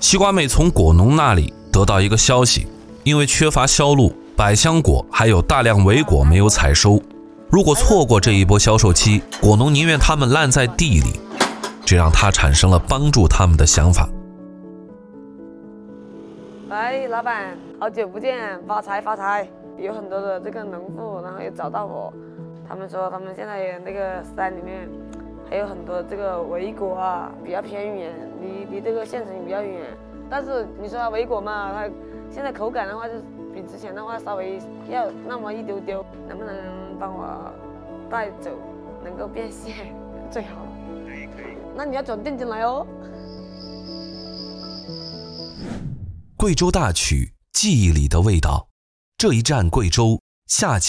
西瓜妹从果农那里得到一个消息，因为缺乏销路，百香果还有大量苇果没有采收。如果错过这一波销售期，果农宁愿它们烂在地里。这让他产生了帮助他们的想法。 喂，老板，好久不见，发财发财！有很多的这个农户，然后也找到我，他们说他们现在那个山里面还有很多这个苇果啊，比较偏远，离这个县城比较远。但是你说苇果嘛，它现在口感的话，就比之前的话稍微要那么一丢丢，能不能帮我带走，能够变现最好。可以。那你要转店进来哦。 贵州大曲，记忆里的味道。这一站贵州，下期。